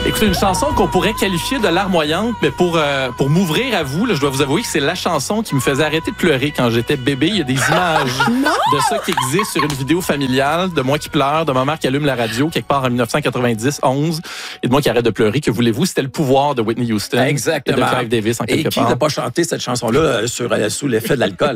Écoutez, une chanson qu'on pourrait qualifier de larmoyante, mais pour m'ouvrir à vous, là, je dois vous avouer que c'est la chanson qui me faisait arrêter de pleurer quand j'étais bébé. Il y a des images de ça qui existent sur une vidéo familiale, de moi qui pleure, de ma mère qui allume la radio quelque part en 1990-11, et de moi qui arrête de pleurer. Que voulez-vous? C'était le pouvoir de Whitney Houston. Exactement. Et de Clive Davis en quelque part. Et qui n'a pas chanté cette chanson-là sous l'effet de l'alcool?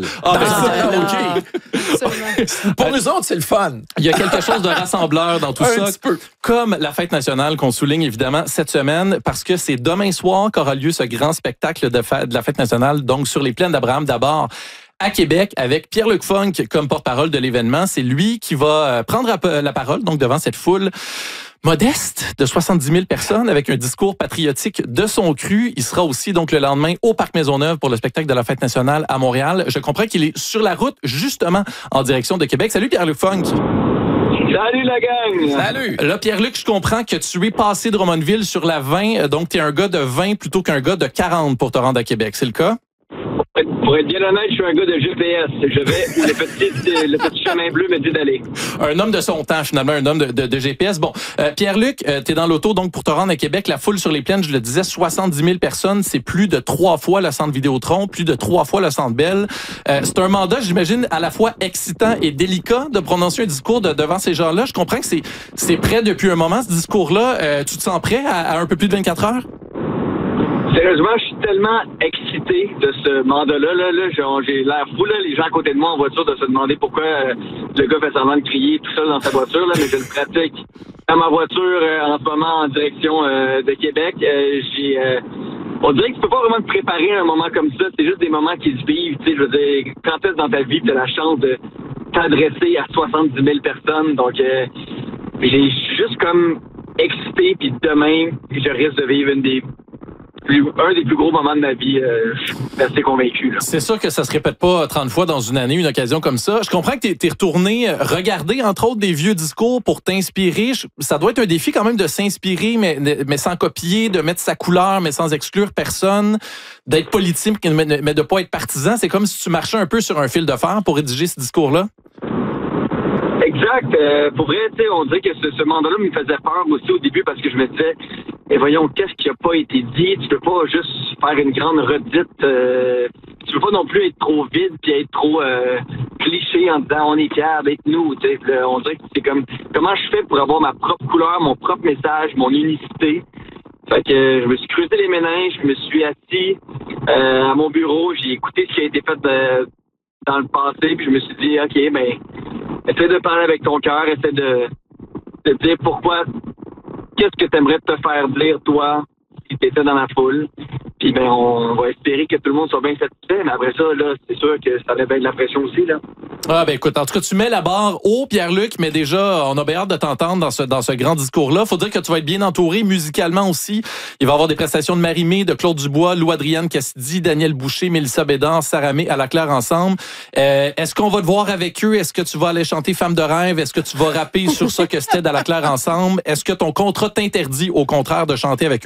OK. Pour nous autres, c'est le fun. Il y a quelque chose de rassembleur dans tout ça. Comme la fête nationale qu'on souligne évidemment cette semaine, parce que c'est demain soir qu'aura lieu ce grand spectacle de la fête nationale, donc sur les plaines d'Abraham d'abord à Québec, avec Pierre-Luc Funk comme porte-parole de l'événement. C'est lui qui va prendre la parole donc devant cette foule modeste de 70 000 personnes avec un discours patriotique de son cru. Il sera aussi donc le lendemain au Parc Maisonneuve pour le spectacle de la fête nationale à Montréal. Je comprends qu'il est sur la route justement en direction de Québec. Salut Pierre-Luc Funk. Salut la gang! Salut! Là, Pierre-Luc, je comprends que tu es passé de Drummondville sur la 20, donc tu es un gars de 20 plutôt qu'un gars de 40 pour te rendre à Québec, c'est le cas? Pour être bien honnête, je suis un gars de GPS. Je vais où le petit chemin bleu me dit d'aller. Un homme de son temps, finalement, un homme de GPS. Bon, Pierre-Luc, t'es dans l'auto donc pour te rendre à Québec. La foule sur les plaines, je le disais, 70 000 personnes. C'est plus de 3 fois le centre Vidéotron, plus de 3 fois le centre Bell. C'est un mandat, j'imagine, à la fois excitant et délicat de prononcer un discours devant ces gens-là. Je comprends que c'est prêt depuis un moment, ce discours-là. Tu te sens prêt à un peu plus de 24 heures? Sérieusement, je suis tellement excité de ce mandat-là. Là, j'ai l'air fou. Là. Les gens à côté de moi en voiture de se demander pourquoi le gars fait semblant de crier tout seul dans sa voiture. Là, mais je le pratique dans ma voiture en ce moment en direction de Québec. On dirait que tu peux pas vraiment te préparer à un moment comme ça. C'est juste des moments qui se vivent. Tu sais, je veux dire, quand est-ce dans ta vie tu as la chance de t'adresser à 70 000 personnes? Donc, j'ai juste comme excité. Puis demain, je risque de vivre un des plus gros moments de ma vie, je suis assez convaincu. Là. C'est sûr que ça se répète pas 30 fois dans une année, une occasion comme ça. Je comprends que t'es retourné regarder, entre autres, des vieux discours pour t'inspirer. Ça doit être un défi quand même de s'inspirer, mais sans copier, de mettre sa couleur, mais sans exclure personne, d'être politique, mais de pas être partisan. C'est comme si tu marchais un peu sur un fil de fer pour rédiger ce discours-là. Exact. Pour vrai, tu sais, on dirait que ce mandat-là me faisait peur aussi au début parce que je me disais, voyons, qu'est-ce qui a pas été dit? Tu peux pas juste faire une grande redite. Tu peux pas non plus être trop vide puis être trop cliché en disant on est fiers d'être nous. Tu sais, on dirait que c'est comme comment je fais pour avoir ma propre couleur, mon propre message, mon unicité. Fait que je me suis creusé les méninges, je me suis assis à mon bureau, j'ai écouté ce qui a été fait dans le passé, puis je me suis dit, OK, ben, essaie de parler avec ton cœur, essaie de dire pourquoi, qu'est-ce que tu aimerais te faire dire, toi, si tu étais dans la foule. Puis, ben, on va espérer que tout le monde soit bien satisfait, mais après ça, là, c'est sûr que ça avait bien de la pression aussi, là. Ah, ben, écoute, en tout cas, tu mets la barre haut, Pierre-Luc, mais déjà, on a bien hâte de t'entendre dans ce grand discours-là. Faut dire que tu vas être bien entouré musicalement aussi. Il va y avoir des prestations de Marie-Mé, de Claude Dubois, Lou-Adrienne Cassidy, Daniel Boucher, Mélissa Bédard, Sarah May, à la Claire ensemble. Est-ce qu'on va te voir avec eux? Est-ce que tu vas aller chanter Femme de rêve? Est-ce que tu vas rapper sur ça que c'était à la Claire ensemble? Est-ce que ton contrat t'interdit, au contraire, de chanter avec eux?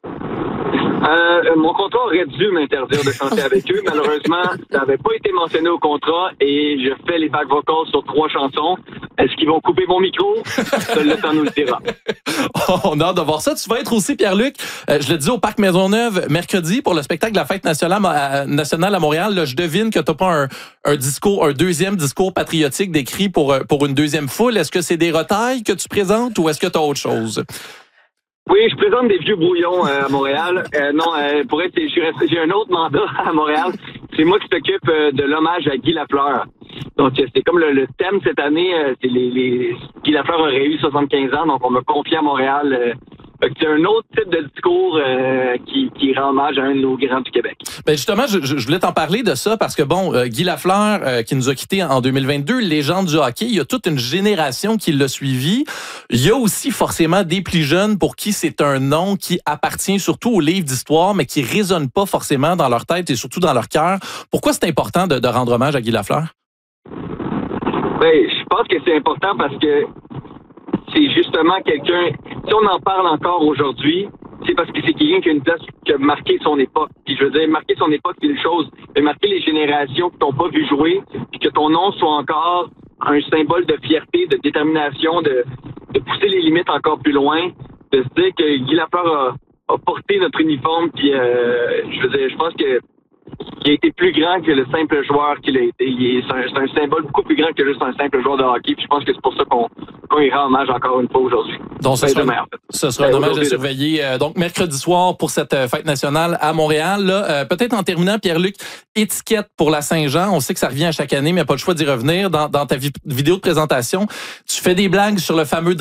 Mon contrat aurait dû m'interdire de chanter avec eux. Malheureusement, ça n'avait pas été mentionné au contrat et je fais les back vocals sur 3 chansons. Est-ce qu'ils vont couper mon micro? Seul le temps nous le dira. On a hâte de voir ça. Tu vas être aussi, Pierre-Luc, je le dis, au Parc Maisonneuve mercredi pour le spectacle de la fête nationale à Montréal. Là, je devine que tu n'as pas un deuxième discours patriotique décrit pour une deuxième foule. Est-ce que c'est des retailles que tu présentes ou est-ce que tu as autre chose? Oui, je présente des vieux brouillons à Montréal. Pour être, j'ai un autre mandat à Montréal. C'est moi qui s'occupe de l'hommage à Guy Lafleur. Donc, c'est comme le thème cette année, c'est Guy Lafleur aurait eu 75 ans, donc on m'a confié à Montréal. C'est un autre type de discours qui rend hommage à un de nos grands du Québec. Ben justement, je voulais t'en parler de ça parce que, bon, Guy Lafleur, qui nous a quittés en 2022, légende du hockey, il y a toute une génération qui l'a suivi. Il y a aussi forcément des plus jeunes pour qui c'est un nom qui appartient surtout aux livres d'histoire, mais qui résonne pas forcément dans leur tête et surtout dans leur cœur. Pourquoi c'est important de rendre hommage à Guy Lafleur? Ben, je pense que c'est important parce que c'est justement quelqu'un, si on en parle encore aujourd'hui, c'est parce que c'est quelqu'un qui a marqué son époque. Puis je veux dire, marquer son époque, c'est une chose, mais marquer les générations qui t'ont pas vu jouer, puis que ton nom soit encore un symbole de fierté, de détermination, de pousser les limites encore plus loin, de se dire que Guy Lafleur a porté notre uniforme, puis je pense que il a été plus grand que le simple joueur qu'il a été. C'est un symbole beaucoup plus grand que juste un simple joueur de hockey. Puis je pense que c'est pour ça qu'on y rend hommage encore une fois aujourd'hui. Donc, ce sera un hommage à surveiller. Donc, mercredi soir pour cette fête nationale à Montréal. Là, peut-être en terminant, Pierre-Luc, étiquette pour la Saint-Jean. On sait que ça revient à chaque année, mais il n'y a pas le choix d'y revenir. Dans ta vidéo de présentation, tu fais des blagues sur le fameux